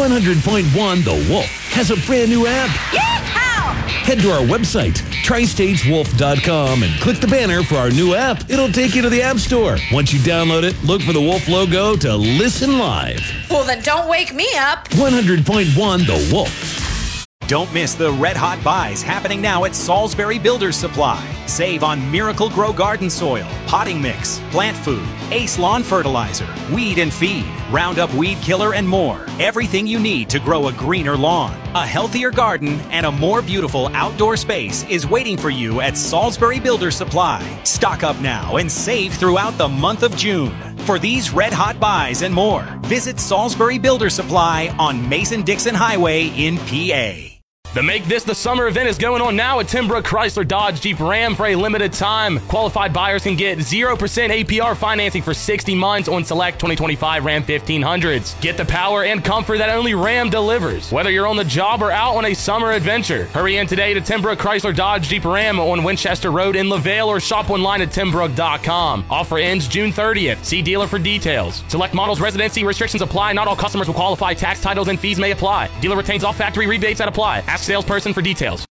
100.1 The Wolf has a brand new app. Yeehaw! Head to our website, tristateswolf.com, and click the banner for our new app. It'll take you to the App Store. Once you download it, look for the Wolf logo to listen live. Well, then don't wake me up. 100.1 The Wolf. Don't miss the red hot buys happening now at Salisbury Builders Supply. Save on Miracle Grow Garden Soil, potting mix, plant food, Ace Lawn Fertilizer, Weed and Feed, Roundup Weed Killer, and more. Everything you need to grow a greener lawn, a healthier garden, and a more beautiful outdoor space is waiting for you at Salisbury Builders Supply. Stock up now and save throughout the month of June. For these red hot buys and more, visit Salisbury Builders Supply on Mason-Dixon Highway in PA. The Make This the Summer event is going on now at Tim Brook Chrysler Dodge Jeep Ram for a limited time. Qualified buyers can get 0% APR financing for 60 months on select 2025 Ram 1500s. Get the power and comfort that only Ram delivers, whether you're on the job or out on a summer adventure. Hurry in today to Tim Brook Chrysler Dodge Jeep Ram on Winchester Road in LaVale or shop online at timbrook.com. Offer ends June 30th. See dealer for details. Select models, residency restrictions apply. Not all customers will qualify. Tax, titles, and fees may apply. Dealer retains all factory rebates that apply. Ask salesperson for details.